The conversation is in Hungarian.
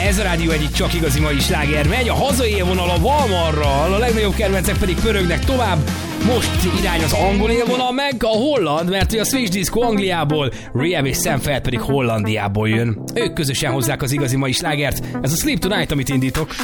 Ez a rádió egyik csak igazi mai sláger megy, a hazai élvonal a Valmarral, a legnagyobb kedvencek pedig pörögnek tovább. Most irány az angol élvonal meg a holland, mert a Switch Disco Angliából, Rehab és Sam Feld pedig Hollandiából jön. Ők közösen hozzák az igazi mai slágert, ez a Sleep Tonight, amit indítok.